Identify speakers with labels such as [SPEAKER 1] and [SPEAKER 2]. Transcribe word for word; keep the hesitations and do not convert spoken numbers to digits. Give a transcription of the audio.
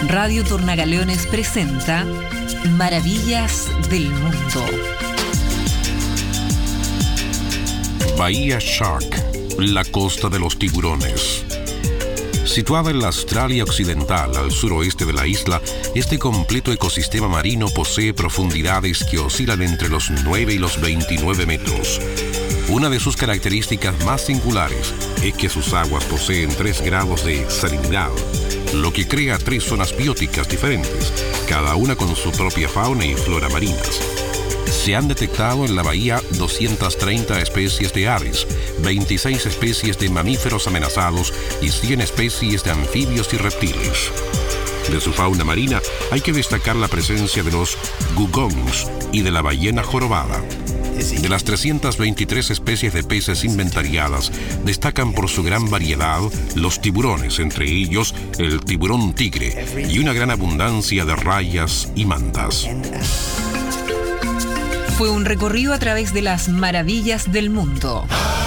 [SPEAKER 1] Radio Tornagaleones presenta Maravillas del Mundo.
[SPEAKER 2] Bahía Shark, la costa de los tiburones. Situada en la Australia Occidental, al suroeste de la isla, este completo ecosistema marino posee profundidades que oscilan entre los nueve y los veintinueve metros. Una de sus características más singulares es que sus aguas poseen tres grados de salinidad, lo que crea tres zonas bióticas diferentes, cada una con su propia fauna y flora marinas. Se han detectado en la bahía doscientas treinta especies de aves, veintiséis especies de mamíferos amenazados y cien especies de anfibios y reptiles. De su fauna marina hay que destacar la presencia de los dugongs y de la ballena jorobada. De las trescientas veintitrés especies de peces inventariadas, destacan por su gran variedad los tiburones, entre ellos el tiburón tigre, y una gran abundancia de rayas y mantas.
[SPEAKER 1] Fue un recorrido a través de las maravillas del mundo.